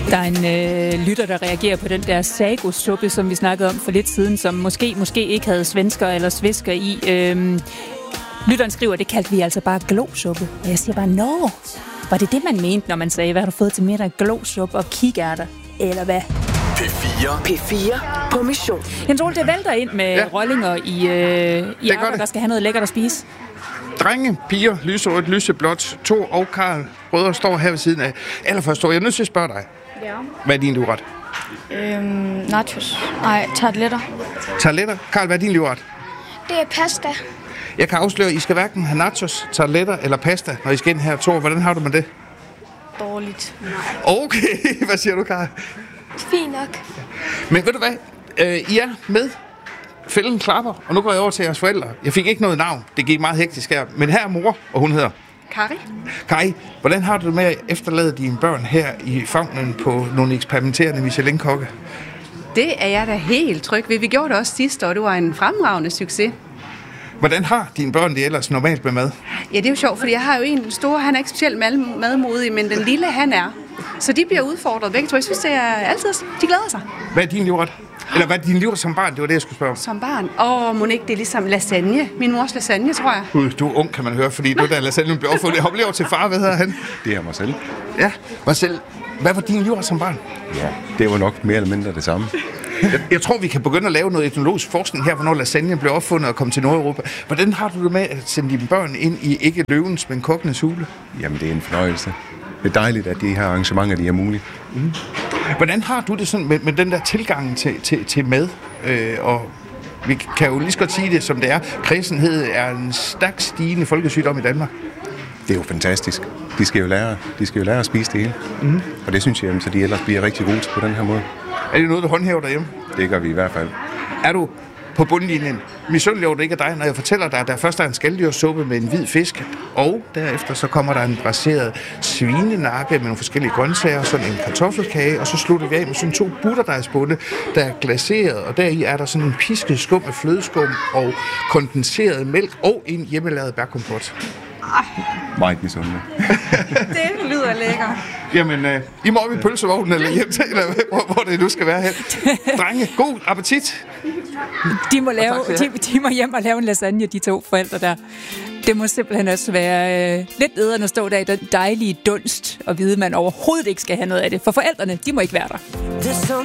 Der er en lytter, der reagerer på den der sago-suppe, som vi snakkede om for lidt siden, som måske ikke havde svensker eller svisker i. Lytteren skriver, det kaldte vi altså bare glosuppe. Og jeg siger bare, nå, var det man mente, når man sagde, hvad har du fået til middag? Glosuppe og kikærter, eller hvad? P4 på mission. Jens Ole, det vælter ind med rollinger i arbejde, der skal have noget lækkert at spise. Drenge, piger, lyserødt, lyseblåt, To og Karl Rødder står her ved siden af. Allerførst står jeg nødt til at spørge dig. Ja. Hvad er din livret? Nachos. Nej, tarteletter. Tarteletter? Karl, hvad er din livret? Det er pasta. Jeg kan afsløre, at I skal hverken have nachos, tarteletter eller pasta, når I skal ind her. Thor, hvordan har du med det? Dårligt. Okay, hvad siger du, Karl? Fint nok. Men ved du hvad? I er med. Fælden klapper, og nu går jeg over til jeres forældre. Jeg fik ikke noget navn. Det gik meget hektisk her. Men her er mor, og hun hedder? Kari, hvordan har du det med at efterlade dine børn her i favnen på nogle eksperimenterende Michelin-kokke? Det er jeg da helt tryg ved. Vi gjorde det også sidste år. Det var en fremragende succes. Hvordan har dine børn det ellers normalt med mad? Ja, det er jo sjovt, fordi jeg har jo en den store, han er ikke specielt madmodig, men den lille, han er. Så de bliver udfordret begge to. Jeg synes, det er altid, de glæder sig. Hvad er din livret? Eller hvad er din livret som barn? Det var det, jeg skulle spørge om. Som barn? Monique, det er ligesom lasagne. Min mors lasagne, tror jeg. Gud, du er ung, kan man høre, fordi du da lasagne blev opfundet. Jeg hopper lige over til far, hvad hedder han? Det er Marcel. Ja, Marcel. Hvad var din livret som barn? Ja, det var nok mere eller mindre det samme. Jeg tror, vi kan begynde at lave noget etnologisk forskning her, hvornår lasagne blev opfundet og kom til Nordeuropa. Hvordan har du det med at sende dine børn ind i ikke løvens, men kokkenes hule? Jamen, det er en fornøjelse. Det er dejligt, at de her arrangementer, de er mulige. Mm. Hvordan har du det sådan med den der tilgang til mad? Og vi kan jo lige så godt sige det, som det er. Kræsenhed er en stærkt stigende folkesygdom i Danmark. Det er jo fantastisk. De skal jo lære at spise det hele. Mm. Og det synes jeg, så de ellers bliver rigtig gode på den her måde. Er det noget, du håndhæver derhjemme? Det gør vi i hvert fald. Er du på bundlinjen misundelig over det ikke er dig, når jeg fortæller dig, at der først er en skaldyrsuppe med en hvid fisk, og derefter så kommer der en braseret svinenakke med nogle forskellige grøntsager, sådan en kartoffelkage, og så slutter vi af med sådan 2 butterdejsbunde, der er glaseret, og deri er der sådan en pisket skum af flødeskum og kondenseret mælk og en hjemmelavet bærkompot. Meget misundelig. Det lyder lækker. Jamen, I må op i pølsevognen eller hjem til, eller hvor det nu skal være her. Drenge, god appetit. De må hjem og lave en lasagne, de 2 forældre der. Det må simpelthen også være lidt nederen at stå der i den dejlige dunst og vide, at man overhovedet ikke skal have noget af det. For forældrene, de må ikke være der.